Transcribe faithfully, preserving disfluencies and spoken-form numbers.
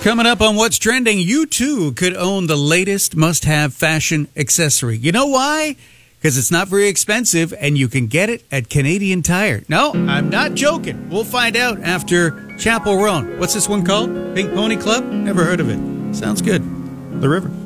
Coming up on What's Trending, you too could own the latest must-have fashion accessory. You know why? Because it's not very expensive and you can get it at Canadian Tire. No, I'm not joking. We'll find out after Chapel Roan. What's this one called? Pink Pony Club? Never heard of it. Sounds good. The River.